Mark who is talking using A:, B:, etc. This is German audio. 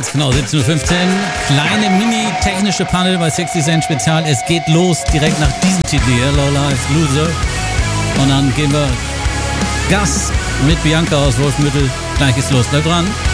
A: Ganz genau, 17.15 Uhr. Kleine mini-technische Panel bei 60 Cent Spezial. Es geht los direkt nach diesem Titel hier, Low Life Loser. Und dann geben wir Gas mit Bianca aus Wolfenbüttel. Gleich geht's los. Bleib dran.